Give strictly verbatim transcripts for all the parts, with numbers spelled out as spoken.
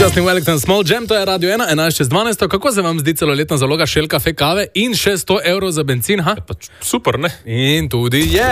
Justin Wellington, Small Jam, to je Radio ena, enajst čez dvanajst. Kako se vam zdi celoletna zaloga Shell Cafe kave in še sto evrov za bencin, ha? Super, ne? In tudi je.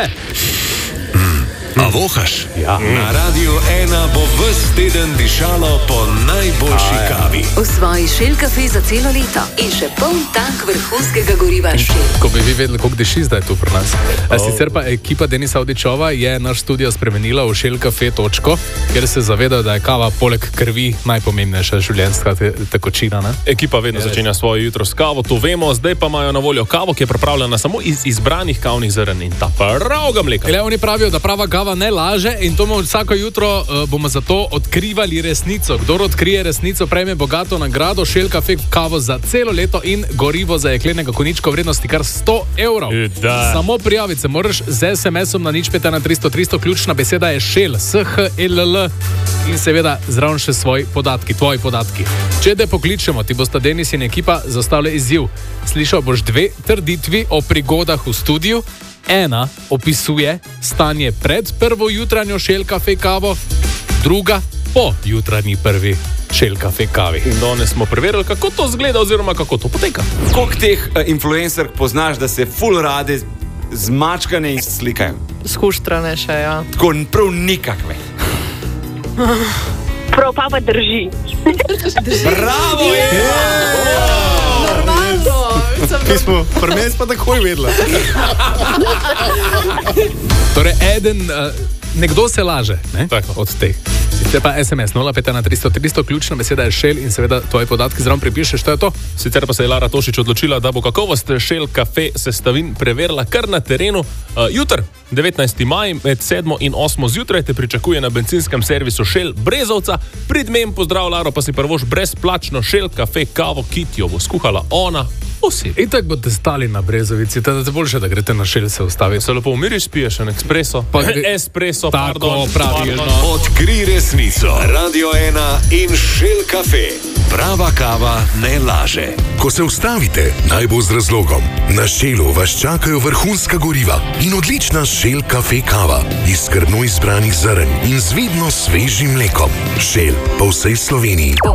A vohaš? Ja. Na Radiu ena bo ves teden dišalo po najboljši kavi. Osvoji Shell Cafe za celo leto in še poln tank vrhunskega goriva Shell. Ko bi vi vedeli, koliko diši zdaj tu pri nas. Oh. Sicer pa ekipa Denisa Avdićova je naš studio spremenila v Shell Cafe točko, kjer se zaveda, da je kava poleg krvi najpomembnejša življenjska te, tekočina. Ne? Ekipa vedno je začenja svoje jutro s kavo, to vemo, zdaj pa imajo na voljo kavo, ki je pripravljena samo iz izbranih kavnih zrn in ta pravega mleka. Le, oni pravijo, da prava kava ne laže in to bomo vsako jutro uh, bomo zato odkrivali resnico. Kdor odkrije resnico, prejme bogato nagrado Shell Cafe kavo za celo leto in gorivo za jeklenega konjička vrednosti kar sto evrov. Da. Samo prijaviti se moraš z es em esom na nič pet ena tristo tristo, ključna beseda je Shell, S H E L L in seveda zraven še svoji podatki, tvoji podatki. Če te pokličemo, ti bosta Denis in ekipa zastavili izziv. Slišal boš dve trditvi o prigodah v studiu. Ena opisuje stanje pred prvo jutranjo Shell Cafe kavo, druga po jutranji prvi Shell Cafe kavi. In danes smo preverili, kako to zgleda oziroma kako to poteka. Koliko teh uh, influencerk poznaš, da se ful rade zmačkane in slikajo? Skuštrane še, ja. Tako prav nikakve. Prav pa pa drži. Bravo, je! Normalno. Mi smo prmes pa takoj vedela. Torej, eden, uh, nekdo se laže, ne? Od teh. Sicer pa es em es nula pet ena tristo tristo, ključna beseda je Shell in seveda tvoji podatki zraven pripišeš, to je to. Sicer pa se je Lara Tošič odločila, da bo kakovost Shell Cafe sestavin preverila kar na terenu. Uh, jutr, devetnajsti maj, med sedmo in osmo zjutraj te pričakuje na bencinskem servisu Shell Brezovca. Pridmem, pozdrav Laro, pa si prvoš brezplačno Shell Cafe kavo, ki ti jo bo skuhala ona osebno. In tako boste stali na Brezovici, da je boljše, da greste na Shell se ustaviti. Se lepo umiriš, spiješ en espresso, Pa gre- espresso, Tako, pardon, pravilno. pardon. Odkri resnico. Radio ena in Shell Cafe. Prava kava ne laže. Ko se ustavite, naj bo z razlogom. Na Shellu vas čakajo vrhunska goriva in odlična Shell Cafe kava iz skrbno izbranih zrn in z vidno svežim mlekom. Shell po vsej Sloveniji.